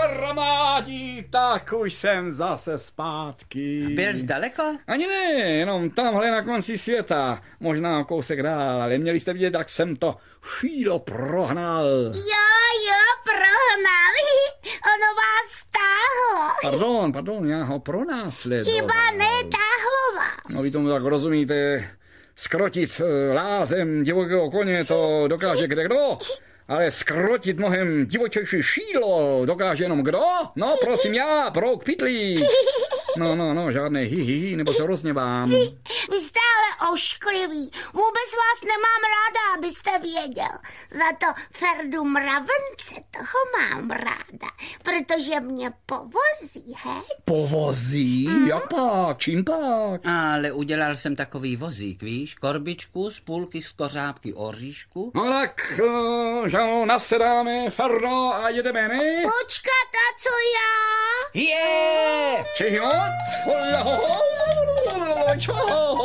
Armádi, tak už jsem zase zpátky. Byl jsi daleko? Ani ne, jenom tamhle na konci světa. Možná kousek dál, ale měli jste vidět, jak jsem to šílo prohnal. Jo, prohnal. Ono vás stáhlo. Pardon, já ho pronásledoval. Chyba netáhlo vás. No vy tomu tak rozumíte. Skrotit lázem divokého koně to dokáže kdekdo, ale skrotit mnohem divočejší šílo dokáže jenom kdo? No prosím já, brouk pitlík. No, žádné hi, nebo se rozněvám. Vy jste ale ošklivý. Vůbec vás nemám ráda, abyste věděl. Za to Ferdu Mravence toho mám ráda, protože mě povozí, he? Povozí? Jak pak? Čím pak? Ale udělal jsem takový vozík, víš? Korbičku z půlky skořápky oříšku. No tak, že nasedáme, Ferdo, a jedeme, ne? Počkat, a co já? Je! Čehot? Čo?